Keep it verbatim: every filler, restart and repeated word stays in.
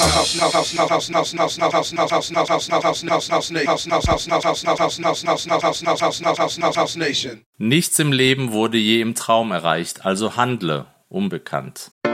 Nichts im Leben wurde je im Traum erreicht, also handle, unbekannt.